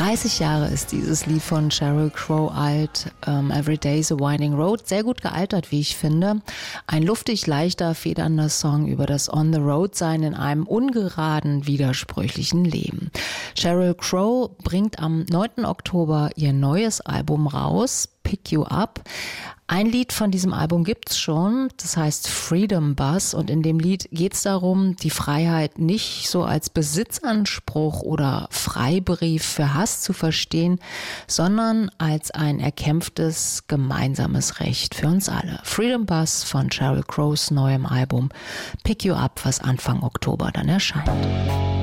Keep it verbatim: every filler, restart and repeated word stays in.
dreißig Jahre ist dieses Lied von Sheryl Crow alt. Um, Every Day's a Winding Road. Sehr gut gealtert, wie ich finde. Ein luftig leichter, federnder Song über das On-the-Road-Sein in einem ungeraden, widersprüchlichen Leben. Sheryl Crow bringt am neunten Oktober ihr neues Album raus, Pick You Up. Ein Lied von diesem Album gibt's schon, das heißt Freedom Bus, und in dem Lied geht's darum, die Freiheit nicht so als Besitzanspruch oder Freibrief für Hass zu verstehen, sondern als ein erkämpftes gemeinsames Recht für uns alle. Freedom Bus von Sheryl Crows neuem Album Pick You Up, was Anfang Oktober dann erscheint.